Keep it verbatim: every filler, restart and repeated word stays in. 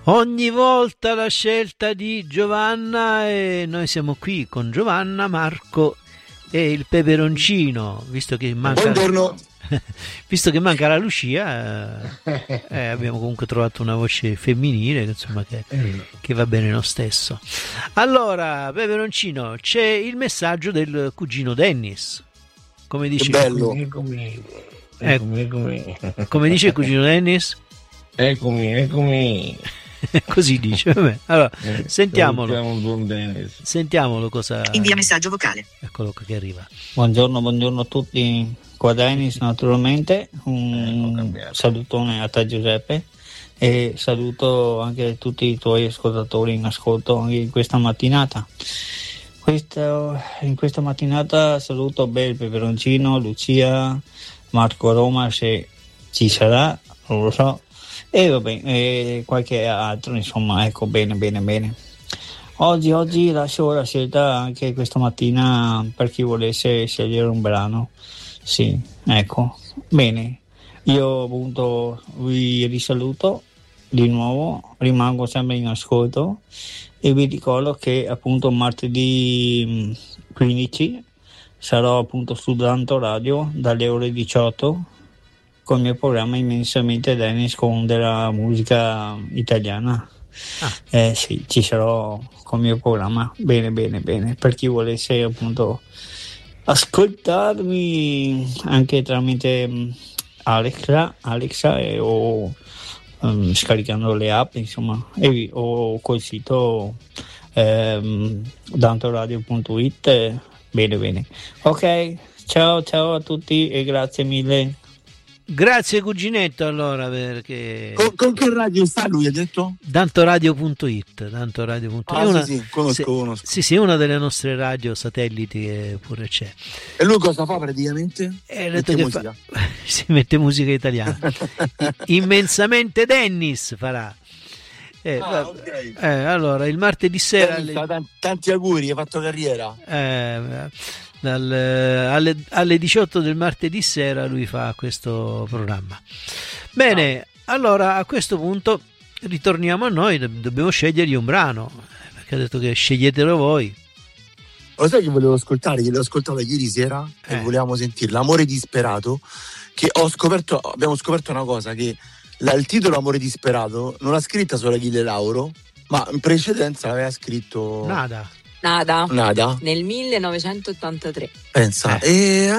Ogni volta la scelta di Giovanna e noi siamo qui con Giovanna, Marco e il peperoncino, visto che manca Buongiorno. visto che manca la Lucia, eh, eh, abbiamo comunque trovato una voce femminile, insomma, che, che va bene lo stesso. Allora, peperoncino, c'è il messaggio del cugino Dennis. Come dice, che bello. Eccomi, eccomi, eccomi. Come dice il cugino Dennis? Eccomi, eccomi. Così dice. Vabbè. Allora, Eh, sentiamolo. salutiamo il buon Dennis. Sentiamolo cosa. Invia messaggio vocale. Eccolo che arriva. Buongiorno, buongiorno a tutti. Qua Dennis, naturalmente. Un Ecco, cambiato. salutone a te Giuseppe e saluto anche tutti i tuoi ascoltatori in ascolto anche in questa mattinata. Questa, in questa mattinata saluto beh, il peperoncino, Lucia, Marco Roma se ci sarà, non lo so. E vabbè, e qualche altro, insomma, ecco, bene, bene, bene. Oggi, oggi lascio la scelta anche questa mattina per chi volesse scegliere un brano. Sì, ecco, bene. Io appunto vi risaluto di nuovo, rimango sempre in ascolto e vi ricordo che appunto martedì quindici sarò appunto su Danto Radio dalle ore diciotto con il mio programma Immensamente Dennis con della musica italiana. Ah. Eh sì, ci sarò con il mio programma. Bene, bene, bene. Per chi volesse appunto ascoltarmi anche tramite um, Alexa, Alexa e, o um, scaricando le app, insomma, e, o col sito um, dantoradio punto it. Eh, bene, bene. Ok, ciao, ciao a tutti e grazie mille. Grazie cuginetto, allora, perché Con, con che radio sta lui, ha detto? dantoradio punto it, dantoradio punto it. Ah, è una, sì, sì, conosco, se, conosco. Sì, sì, è una delle nostre radio satelliti che pure c'è. E lui cosa fa praticamente? Eh, Mette che musica. fa, si mette musica italiana. Immensamente Dennis farà. Eh, Ah, okay. eh, allora, il martedì sera... Dennis, alle... tanti, tanti auguri, hai fatto carriera. Eh, dal, alle, alle diciotto del martedì sera lui fa questo programma. Bene, ah. Allora a questo punto ritorniamo a noi, dobbiamo scegliergli un brano, perché ha detto che sceglietelo voi. Lo sai che volevo ascoltare? Che l'ho ascoltato ieri sera eh. e volevamo sentire L'amore disperato, che ho scoperto, abbiamo scoperto una cosa, che la, il titolo Amore disperato non l'ha scritta solo Achille Lauro, ma in precedenza l'aveva scritto Nada. Nada, Nada. nel millenovecentottantatré. Pensa, eh. e